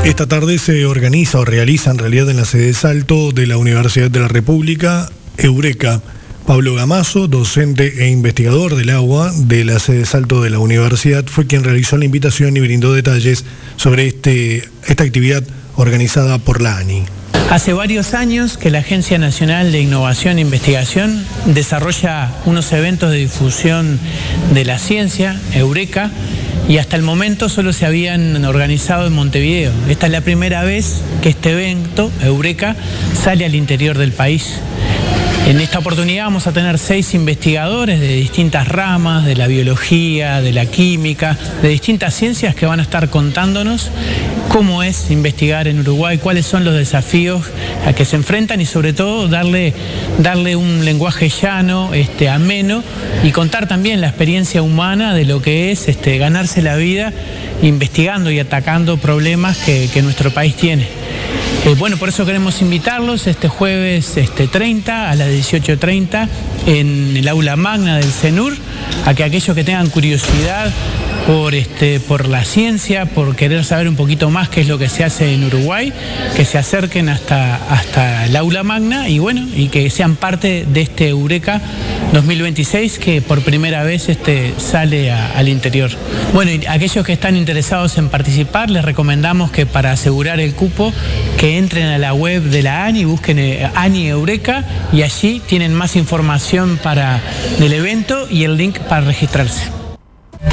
Esta tarde se organiza o realiza en realidad en la sede de Salto de la Universidad de la República, Eureka. Pablo Gamazo, docente e investigador del agua de la sede de Salto de la universidad, fue quien realizó la invitación y brindó detalles sobre esta actividad organizada por la ANI. Hace varios años que la Agencia Nacional de Innovación e Investigación desarrolla unos eventos de difusión de la ciencia, Eureka, y hasta el momento solo se habían organizado en Montevideo. Esta es la primera vez que este evento, Eureka, sale al interior del país. En esta oportunidad vamos a tener 6 investigadores de distintas ramas, de la biología, de la química, de distintas ciencias que van a estar contándonos cómo es investigar en Uruguay, cuáles son los desafíos a que se enfrentan y sobre todo darle un lenguaje llano, ameno, y contar también la experiencia humana de lo que es ganarse la vida investigando y atacando problemas que nuestro país tiene. Bueno, por eso queremos invitarlos este jueves 30 a las 18:30 en el aula magna del CENUR, a que aquellos que tengan curiosidad por la ciencia, por querer saber un poquito más qué es lo que se hace en Uruguay, que se acerquen hasta el aula magna y bueno, y que sean parte de este Eureka 2026 que por primera vez sale al interior. Bueno, y aquellos que están interesados en participar, les recomendamos que para asegurar el cupo, que entren a la web de la ANI, busquen ANI Eureka y allí tienen más información del evento y el link para registrarse.